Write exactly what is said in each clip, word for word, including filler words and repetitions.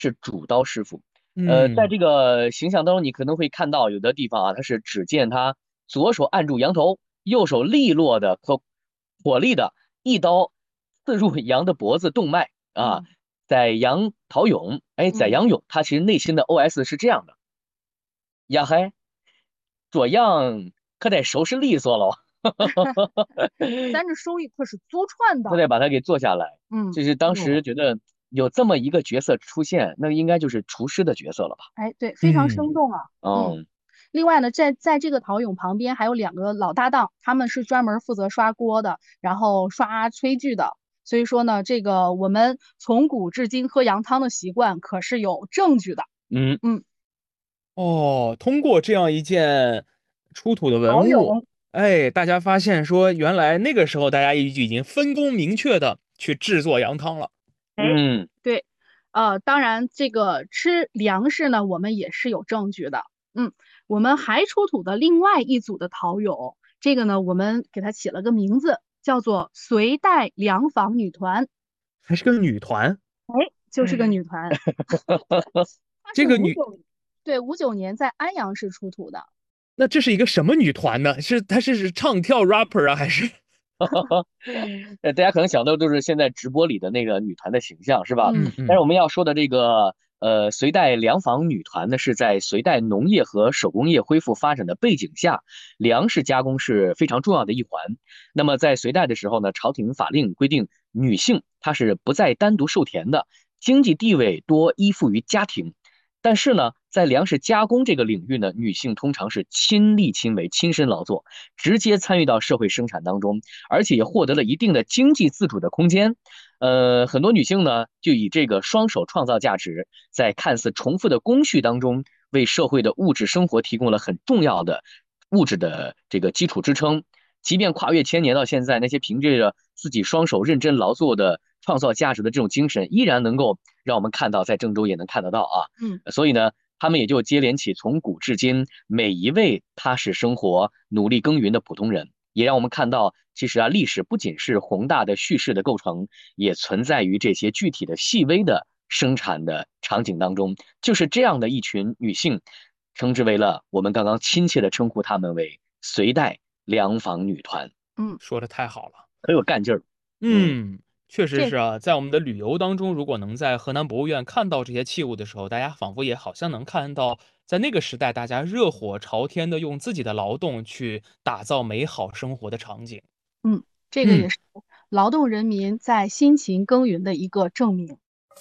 是主刀师傅。呃，在嗯这个形象当中，你可能会看到有的地方啊，他是只见他左手按住羊头，右手利落的可火力的一刀刺入羊的脖子动脉啊。 嗯在杨陶勇，哎，在嗯， 杨勇，他其实内心的 O S 是这样的：呀嘿，左样可得收拾利索喽。 咱这手艺可是祖传的。 他得把他给做下来。 嗯， 就是当时哦觉得有这么一个角色出现，那应该就是厨师的角色了吧？ 哎，对，非常生嗯动啊。嗯。 嗯另外呢，在在这个陶俑旁边还有两个老搭档，他们是专门负责刷锅的，然后刷炊具的。所以说呢，这个我们从古至今喝羊汤的习惯可是有证据的。 嗯， 嗯， 哦，通过这样一件出土的文物， 陶俑。 哎，大家发现说，原来那个时候大家已已经分工明确的去制作羊汤了。 哎， 嗯对，呃，当然这个吃粮食呢，我们也是有证据的。嗯，我们还出土的另外一组的陶俑，这个呢，我们给它起了个名字，叫做隋代粮房女团。 还是个女团。 哎，就是个女团。它是这个女， 五九，对，五九年在安阳市出土的。 那这是一个什么女团呢？是她是是唱跳 rapper 啊，还是？ 呃，大家可能想到都是现在直播里的那个女团的形象，是吧？ 嗯嗯嗯但是我们要说的这个呃隋代粮房女团呢，是在隋代农业和手工业恢复发展的背景下，粮食加工是非常重要的一环。那么在隋代的时候呢，朝廷法令规定女性她是不再单独授田的，经济地位多依附于家庭。但是呢，在粮食加工这个领域呢，女性通常是亲力亲为、亲身劳作，直接参与到社会生产当中，而且也获得了一定的经济自主的空间。呃，很多女性呢，就以这个双手创造价值，在看似重复的工序当中，为社会的物质生活提供了很重要的物质的这个基础支撑。即便跨越千年到现在，那些凭借着自己双手认真劳作的创造价值的这种精神，依然能够让我们看到，在郑州也能看得到啊。 嗯所以呢，他们也就接连起从古至今每一位踏实生活、努力耕耘的普通人，也让我们看到，其实啊，历史不仅是宏大的叙事的构成，也存在于这些具体的细微的生产的场景当中。就是这样的一群女性，称之为了我们刚刚亲切的称呼她们为隋代粮房女团， 嗯， 说的太好了。 很有干劲儿。嗯。 嗯，确实这是啊，在我们的旅游当中，如果能在河南博物院看到这些器物的时候，大家仿佛也好像能看到，在那个时代，大家热火朝天的用自己的劳动去打造美好生活的场景。 嗯，这个也嗯， 是劳动人民在辛勤耕耘的一个证明。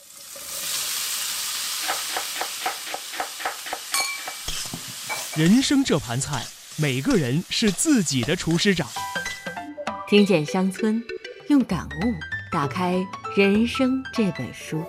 人生这盘菜，每个人是自己的厨师长。 听见乡村，用感悟打开人生这本书。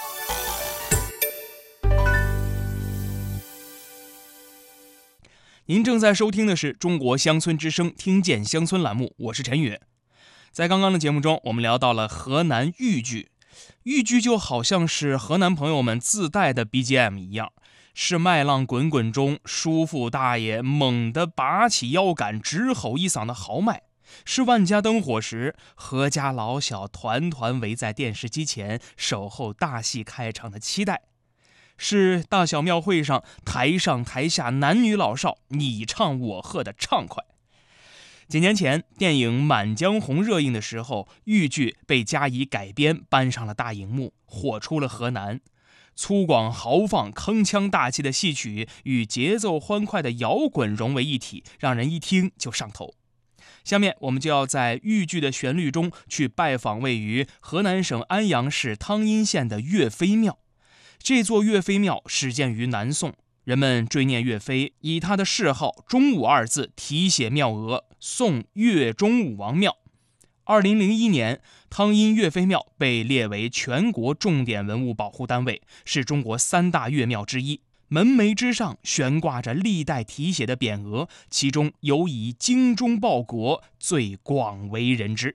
您正在收听的是中国乡村之声听见乡村栏目，我是陈宇。在刚刚的节目中，我们聊到了河南豫剧，豫剧就好像是河南朋友们自带的 B G M 一样，是麦浪滚滚中叔父大爷猛地拔起腰杆直吼一嗓的豪迈，是万家灯火时阖家老小团团围在电视机前守候大戏开场的期待，是大小庙会上台上台下男女老少你唱我和的畅快。几年前电影《满江红》热映的时候，豫剧被加以改编搬上了大荧幕，火出了河南。粗犷豪放、铿锵大气的戏曲与节奏欢快的摇滚融为一体，让人一听就上头。下面我们就要在豫剧的旋律中去拜访位于河南省安阳市汤阴县的岳飞庙。这座岳飞庙始建于南宋，人们追念岳飞，以他的谥号忠武二字题写庙额，宋岳忠武王庙。二零零一年，汤阴岳飞庙被列为全国重点文物保护单位，是中国三大岳庙之一。门楣之上悬挂着历代题写的匾额，其中尤以精忠报国最广为人知。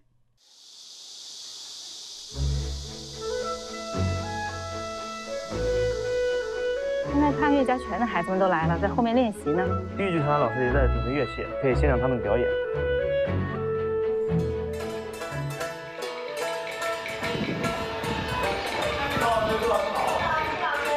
现在看岳家拳的孩子们都来了，在后面练习呢。 豫剧团老师也在准备乐器，可以欣赏他们表演。